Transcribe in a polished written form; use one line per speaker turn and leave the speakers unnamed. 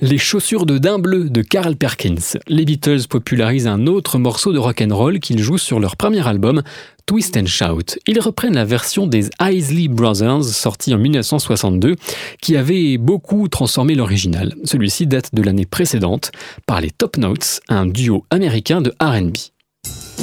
Les chaussures de daim bleu de Carl Perkins. Les Beatles popularisent un autre morceau de rock'n'roll qu'ils jouent sur leur premier album, Twist and Shout. Ils reprennent la version des Isley Brothers, sortie en 1962, qui avait beaucoup transformé l'original. Celui-ci date de l'année précédente, par les Top Notes, un duo américain de R&B.